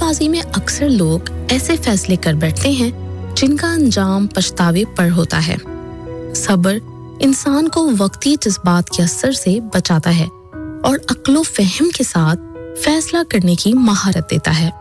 بازی میں اکثر لوگ ایسے فیصلے کر بیٹھتے ہیں جن کا انجام پچھتاوے پر ہوتا ہے۔ صبر انسان کو وقتی جذبات کے اثر سے بچاتا ہے اور عقل و فہم کے ساتھ فیصلہ کرنے کی مہارت دیتا ہے۔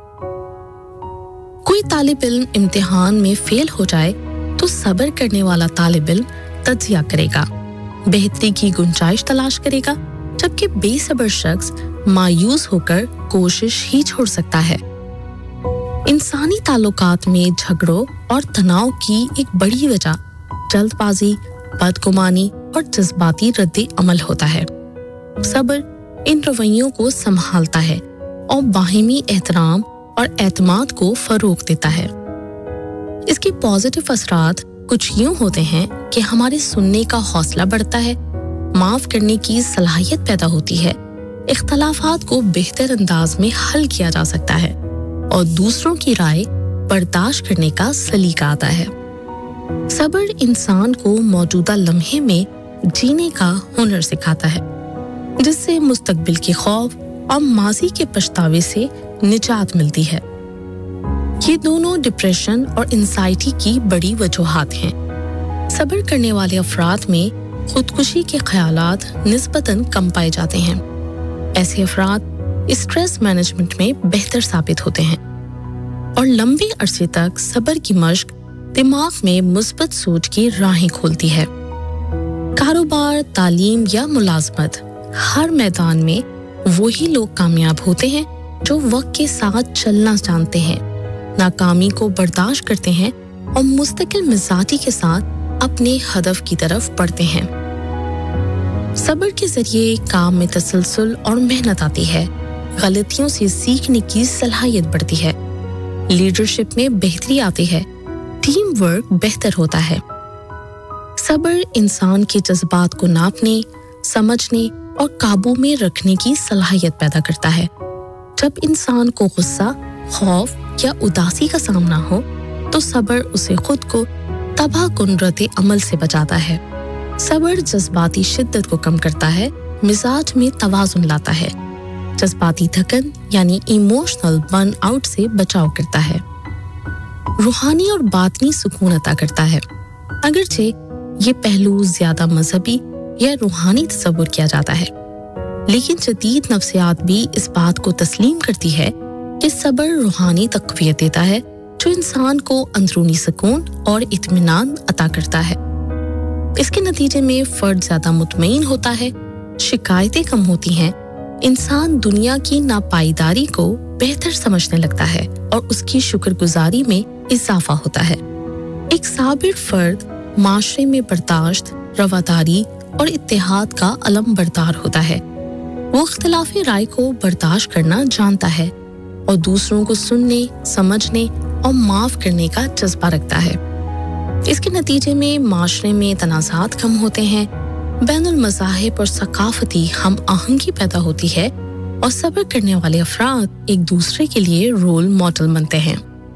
کوئی طالب علم امتحان میں فیل ہو جائے تو صبر کرنے والا طالب علم تجزیہ کرے گا، بہتری کی گنجائش تلاش کرے گا، جبکہ بے صبر شخص مایوس ہو کر کوشش ہی چھوڑ سکتا ہے۔ انسانی تعلقات میں جھگڑوں اور تناؤ کی ایک بڑی وجہ جلد بازی، بدگمانی اور جذباتی رد عمل ہوتا ہے۔ صبر ان رویوں کو سنبھالتا ہے اور باہمی احترام اور اعتماد کو فروغ دیتا ہے۔ اس کے پازیٹیو اثرات کچھ یوں ہوتے ہیں کہ ہمارے سننے کا حوصلہ بڑھتا ہے، معاف کرنے کی صلاحیت پیدا ہوتی ہے، اختلافات کو بہتر انداز میں حل کیا جا سکتا ہے اور دوسروں کی رائے برداشت کرنے کا سلیقہ آتا ہے۔ صبر انسان کو موجودہ لمحے میں جینے کا ہنر سکھاتا ہے، جس سے مستقبل کے خوف اور ماضی کے پچھتاوے سے نجات ملتی ہے۔ یہ دونوں ڈپریشن اور انزائٹی کی بڑی وجوہات ہیں۔ صبر کرنے والے افراد میں خودکشی کے خیالات نسبتاً کم پائے جاتے ہیں۔ ایسے افراد اسٹریس مینجمنٹ میں بہتر ثابت ہوتے ہیں اور لمبے عرصے تک صبر کی مشق دماغ میں مثبت سوچ کی راہیں کھولتی ہے۔ کاروبار، تعلیم یا ملازمت، ہر میدان میں وہی لوگ کامیاب ہوتے ہیں جو وقت کے ساتھ چلنا جانتے ہیں، ناکامی کو برداشت کرتے ہیں اور مستقل مزاجی کے ساتھ اپنے ہدف کی طرف بڑھتے ہیں۔ صبر کے ذریعے کام میں تسلسل اور محنت آتی ہے، غلطیوں سے سیکھنے کی صلاحیت بڑھتی ہے، لیڈرشپ میں بہتری آتی ہے، ٹیم ورک بہتر ہوتا ہے۔ صبر انسان کے جذبات کو ناپنے، سمجھنے اور قابو میں رکھنے کی صلاحیت پیدا کرتا ہے۔ جب انسان کو غصہ، خوف یا اداسی کا سامنا ہو تو صبر اسے خود کو تباہ کن رد عمل سے بچاتا ہے۔ صبر جذباتی شدت کو کم کرتا ہے، مزاج میں توازن لاتا ہے، جذباتی تھکن یعنی ایموشنل برن آؤٹ سے بچاؤ کرتا ہے، روحانی اور باطنی سکون عطا کرتا ہے۔ اگرچہ یہ پہلو زیادہ مذہبی یا روحانی تصور کیا جاتا ہے، لیکن جدید نفسیات بھی اس بات کو تسلیم کرتی ہے کہ صبر روحانی تقویت دیتا ہے جو انسان کو اندرونی سکون اور اطمینان عطا کرتا ہے۔ اس کے نتیجے میں فرد زیادہ مطمئن ہوتا ہے، شکایتیں کم ہوتی ہیں، انسان دنیا کی ناپائیداری کو بہتر سمجھنے لگتا ہے اور اس کی شکر گزاری میں اضافہ ہوتا ہے۔ ایک صابر فرد معاشرے میں برداشت، رواداری اور اتحاد کا علم بردار ہوتا ہے۔ وہ اختلاف رائے کو برداشت کرنا جانتا ہے اور دوسروں کو سننے، سمجھنے اور معاف کرنے کا جذبہ رکھتا ہے۔ اس کے نتیجے میں معاشرے میں تنازعات کم ہوتے ہیں، بین المذاہب اور ثقافتی ہم آہنگی پیدا ہوتی ہے اور صبر کرنے والے افراد ایک دوسرے کے لیے رول ماڈل بنتے ہیں۔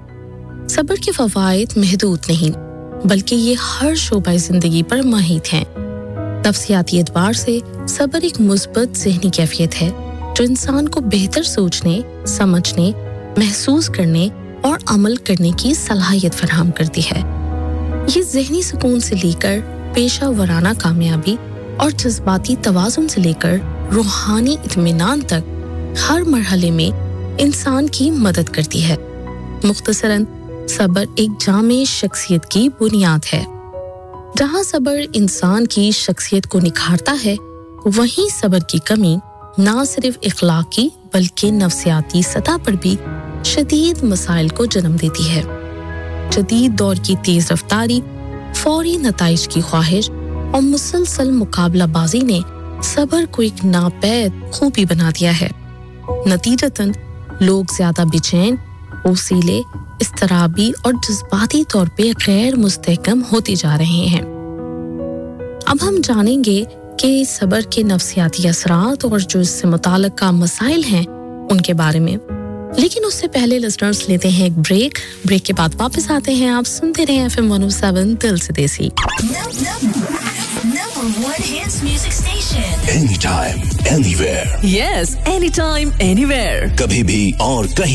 صبر کے فوائد محدود نہیں، بلکہ یہ ہر شعبہ زندگی پر محیط ہیں۔ نفسیاتی اعتبار سے صبر ایک مثبت ذہنی کیفیت ہے جو انسان کو بہتر سوچنے، سمجھنے، محسوس کرنے اور عمل کرنے کی صلاحیت فراہم کرتی ہے۔ یہ ذہنی سکون سے لے کر پیشہ ورانہ کامیابی اور جذباتی توازن سے لے کر روحانی اطمینان تک ہر مرحلے میں انسان کی مدد کرتی ہے۔ مختصراً، صبر ایک جامع شخصیت کی بنیاد ہے۔ جہاں صبر انسان کی شخصیت کو نکھارتا ہے، وہیں صبر کی کمی نہ صرف اخلاقی بلکہ نفسیاتی سطح پر بھی شدید مسائل کو جنم دیتی ہے۔ جدید دور کی تیز رفتاری، فوری نتائج کی خواہش اور مسلسل مقابلہ بازی نے صبر کو ایک ناپید خوبی بنا دیا ہے۔ نتیجتاً لوگ زیادہ بے چین، اوسیلے، اضطرابی اور جذباتی طور پہ غیر مستحکم ہوتے جا رہے ہیں۔ اب ہم جانیں گے کہ صبر کے نفسیاتی اثرات اور جو اس سے متعلقہ مسائل ہیں ان کے بارے میں، لیکن اس سے پہلے لسنرز لیتے ہیں ایک بریک کے بعد واپس آتے ہیں۔ آپ سنتے رہیں FM 107 دل سے دیسی۔ Number one hits music station. Anytime, anywhere. Yes, anytime, anywhere. کبھی بھی اور کہیں